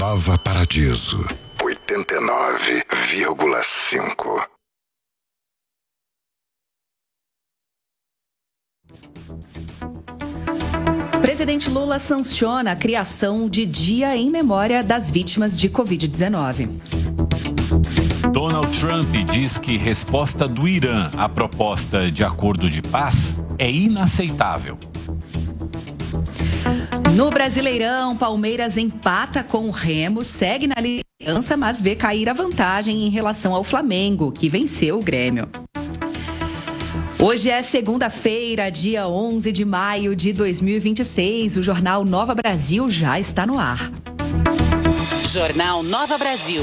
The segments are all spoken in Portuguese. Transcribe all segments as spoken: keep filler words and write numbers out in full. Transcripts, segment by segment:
Nova Paradiso, oitenta e nove vírgula cinco. Presidente Lula sanciona a criação de dia em memória das vítimas de covid dezenove. Donald Trump diz que resposta do Irã à proposta de acordo de paz é inaceitável. No Brasileirão, Palmeiras empata com o Remo, segue na liderança, mas vê cair a vantagem em relação ao Flamengo, que venceu o Grêmio. Hoje é segunda-feira, dia onze de maio de dois mil e vinte e seis. O Jornal Nova Brasil já está no ar. Jornal Nova Brasil.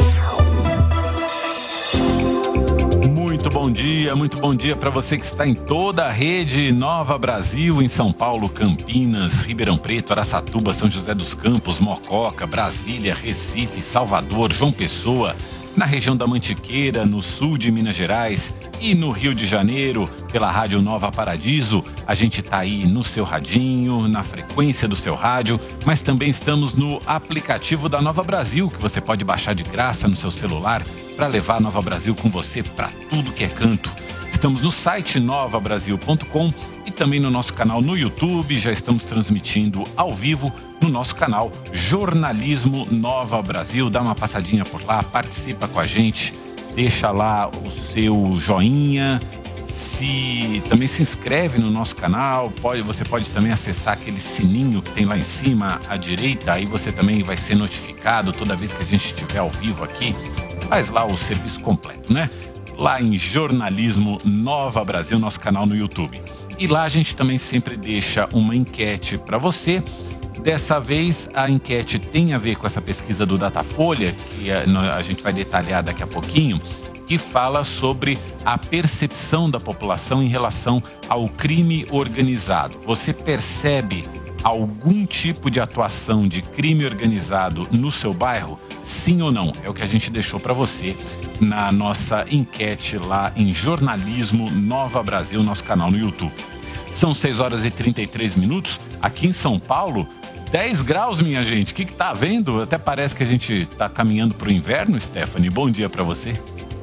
Muito bom dia, muito bom dia para você que está em toda a rede Nova Brasil, em São Paulo, Campinas, Ribeirão Preto, Araçatuba, São José dos Campos, Mococa, Brasília, Recife, Salvador, João Pessoa, na região da Mantiqueira, no sul de Minas Gerais e no Rio de Janeiro, pela Rádio Nova Paradiso. A gente está aí no seu radinho, na frequência do seu rádio, mas também estamos no aplicativo da Nova Brasil, que você pode baixar de graça no seu celular para levar a Nova Brasil com você para tudo que é canto. Estamos no site nova brasil ponto com e também no nosso canal no YouTube. Já estamos transmitindo ao vivo no nosso canal Jornalismo Nova Brasil. Dá uma passadinha por lá, participa com a gente, deixa lá o seu joinha, se também se inscreve no nosso canal. Pode, você pode também acessar aquele sininho que tem lá em cima à direita, aí você também vai ser notificado toda vez que a gente estiver ao vivo aqui. Faz lá o serviço completo, né? Lá em Jornalismo Nova Brasil, nosso canal no YouTube. E lá a gente também sempre deixa uma enquete para você. Dessa vez a enquete tem a ver com essa pesquisa do Datafolha, que a, a gente vai detalhar daqui a pouquinho, que fala sobre a percepção da população em relação ao crime organizado. Você percebe algum tipo de atuação de crime organizado no seu bairro? Sim ou não? É o que a gente deixou para você na nossa enquete lá em Jornalismo Nova Brasil, nosso canal no YouTube. São seis horas e trinta e três minutos. Aqui em São Paulo, dez graus, minha gente. O que que tá vendo? Até parece que a gente tá caminhando pro inverno, Stephanie. Bom dia para você.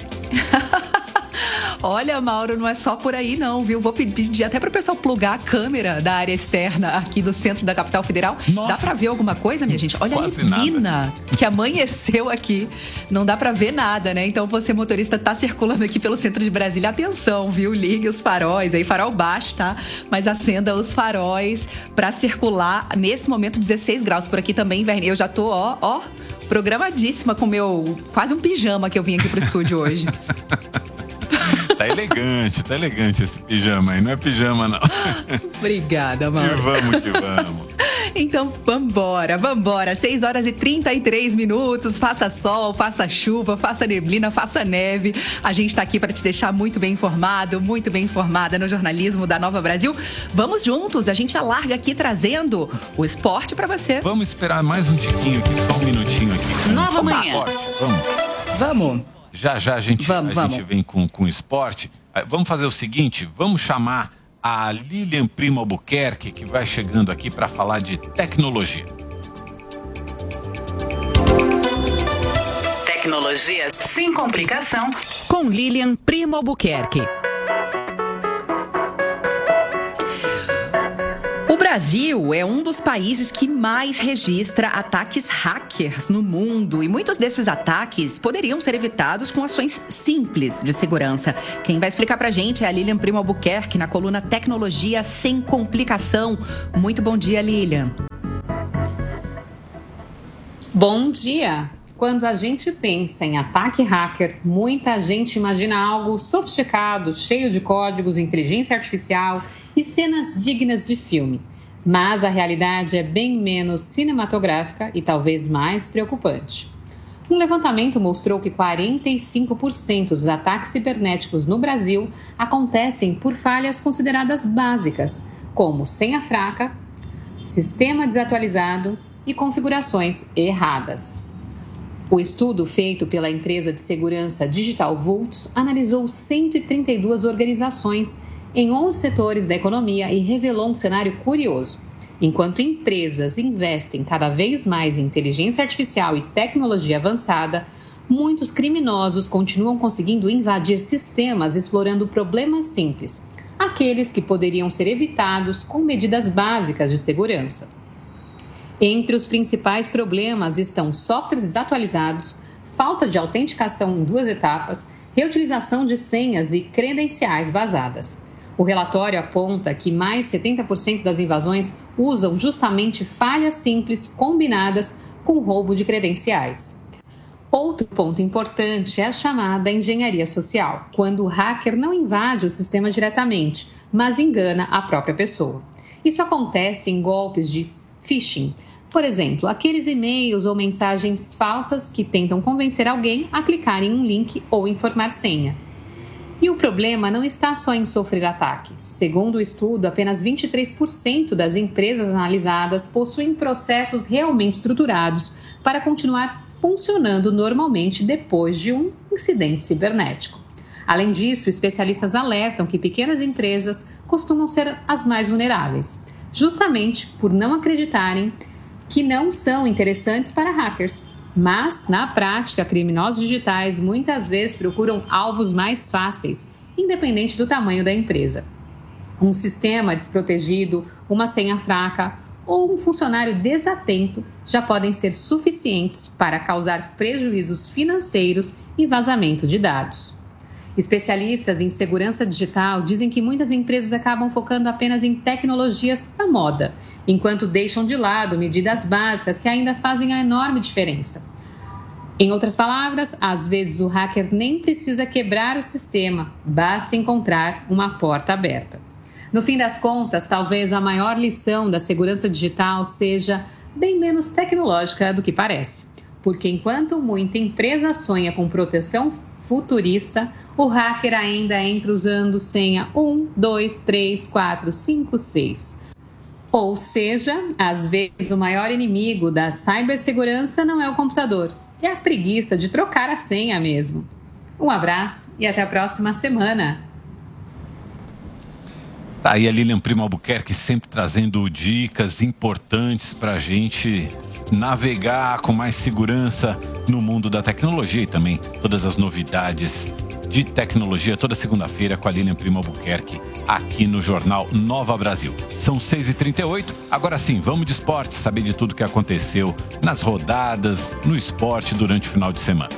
Olha, Mauro, não é só por aí não, viu? Vou pedir até para o pessoal plugar a câmera da área externa aqui do centro da capital federal. Nossa. Dá para ver alguma coisa, minha gente? Olha Quase a neblina que amanheceu aqui. Não dá para ver nada, né? Então você, motorista, tá circulando aqui pelo centro de Brasília. Atenção, viu? Ligue os faróis aí, farol baixo, tá? Mas acenda os faróis para circular. Nesse momento, dezesseis graus. Por aqui também, inverno. Eu já tô, ó, ó, programadíssima com meu quase um pijama que eu vim aqui pro estúdio hoje. Tá elegante, tá elegante esse pijama aí. Não é pijama, não. Obrigada, Mauro. E vamos que vamos. Então, vambora, vambora. seis horas e trinta e três minutos. Faça sol, faça chuva, faça neblina, faça neve. A gente tá aqui para te deixar muito bem informado, muito bem informada no jornalismo da Nova Brasil. Vamos juntos, a gente alarga aqui trazendo o esporte para você. Vamos esperar mais um tiquinho aqui, só um minutinho aqui. Nova manhã. Vamos. Vamos. Já já a gente, vamos, a vamos. gente vem com, com esporte. Vamos fazer o seguinte, vamos chamar a Lilian Primo Albuquerque, que vai chegando aqui para falar de tecnologia. Tecnologia sem complicação, com Lilian Primo Albuquerque. O Brasil é um dos países que mais registra ataques hackers no mundo e muitos desses ataques poderiam ser evitados com ações simples de segurança. Quem vai explicar pra gente é a Lilian Primo Albuquerque na coluna Tecnologia Sem Complicação. Muito bom dia, Lilian. Bom dia! Quando a gente pensa em ataque hacker, muita gente imagina algo sofisticado, cheio de códigos, inteligência artificial e cenas dignas de filme. Mas a realidade é bem menos cinematográfica e talvez mais preocupante. Um levantamento mostrou que quarenta e cinco por cento dos ataques cibernéticos no Brasil acontecem por falhas consideradas básicas, como senha fraca, sistema desatualizado e configurações erradas. O estudo feito pela empresa de segurança Digital Vultz analisou cento e trinta e duas organizações em onze setores da economia e revelou um cenário curioso. Enquanto empresas investem cada vez mais em inteligência artificial e tecnologia avançada, muitos criminosos continuam conseguindo invadir sistemas explorando problemas simples, aqueles que poderiam ser evitados com medidas básicas de segurança. Entre os principais problemas estão softwares desatualizados, falta de autenticação em duas etapas, reutilização de senhas e credenciais vazadas. O relatório aponta que mais setenta por cento das invasões usam justamente falhas simples combinadas com roubo de credenciais. Outro ponto importante é a chamada engenharia social, quando o hacker não invade o sistema diretamente, mas engana a própria pessoa. Isso acontece em golpes de phishing, por exemplo, aqueles e-mails ou mensagens falsas que tentam convencer alguém a clicar em um link ou informar senha. E o problema não está só em sofrer ataque. Segundo o estudo, apenas vinte e três por cento das empresas analisadas possuem processos realmente estruturados para continuar funcionando normalmente depois de um incidente cibernético. Além disso, especialistas alertam que pequenas empresas costumam ser as mais vulneráveis, justamente por não acreditarem que não são interessantes para hackers. Mas, na prática, criminosos digitais muitas vezes procuram alvos mais fáceis, independente do tamanho da empresa. Um sistema desprotegido, uma senha fraca ou um funcionário desatento já podem ser suficientes para causar prejuízos financeiros e vazamento de dados. Especialistas em segurança digital dizem que muitas empresas acabam focando apenas em tecnologias da moda, enquanto deixam de lado medidas básicas que ainda fazem a enorme diferença. Em outras palavras, às vezes o hacker nem precisa quebrar o sistema, basta encontrar uma porta aberta. No fim das contas, talvez a maior lição da segurança digital seja bem menos tecnológica do que parece, porque enquanto muita empresa sonha com proteção futurista, o hacker ainda entra usando senha um, dois, três, quatro, cinco, seis. Ou seja, às vezes o maior inimigo da cibersegurança não é o computador, é a preguiça de trocar a senha mesmo. Um abraço e até a próxima semana. Tá aí a Lilian Primo Albuquerque sempre trazendo dicas importantes para a gente navegar com mais segurança no mundo da tecnologia e também todas as novidades de tecnologia toda segunda-feira com a Lilian Primo Albuquerque aqui no Jornal Nova Brasil. São seis e trinta e oito, agora sim, vamos de esporte, saber de tudo que aconteceu nas rodadas, no esporte durante o final de semana.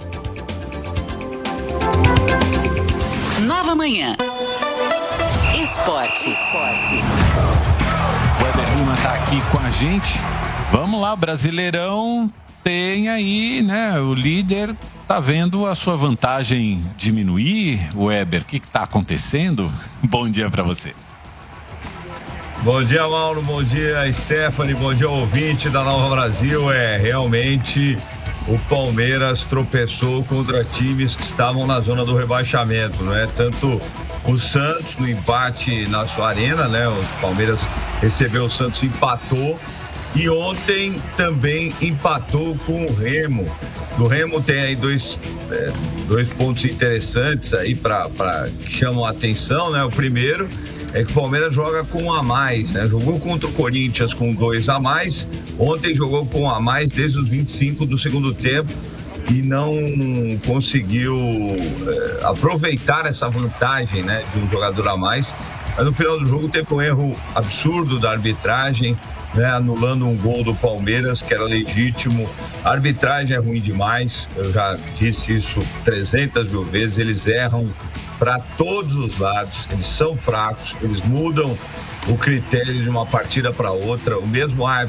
Nova Manhã. Esporte. O Weber Lima está aqui com a gente. Vamos lá, Brasileirão tem aí, né? O líder tá vendo a sua vantagem diminuir. Weber, o que está acontecendo? Bom dia para você. Bom dia, Mauro. Bom dia, Stephanie. Bom dia, ouvinte da Nova Brasil. É, realmente o Palmeiras tropeçou contra times que estavam na zona do rebaixamento, não é? Tanto o Santos no empate na sua arena, né? O Palmeiras recebeu o Santos, empatou. E ontem também empatou com o Remo. Do Remo tem aí dois, é, dois pontos interessantes aí para que chamam a atenção, né? O primeiro é que o Palmeiras joga com um a mais, né? Jogou contra o Corinthians com dois a mais. Ontem jogou com um a mais desde os vinte e cinco do segundo tempo e não conseguiu é, aproveitar essa vantagem, né, de um jogador a mais. Mas no final do jogo teve um erro absurdo da arbitragem, né, anulando um gol do Palmeiras que era legítimo. A arbitragem é ruim demais, eu já disse isso trezentas mil vezes. Eles erram para todos os lados, eles são fracos, eles mudam o critério de uma partida para outra. O mesmo